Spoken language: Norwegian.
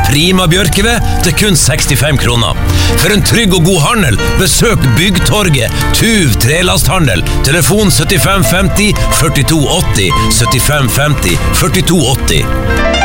Prima Bjørkeved til kun 65 kroner. For en trygg og god handel, besøk Byggtorget, Tuv Trelasthandel, telefon 75 50 42 80, 75 50 42 80.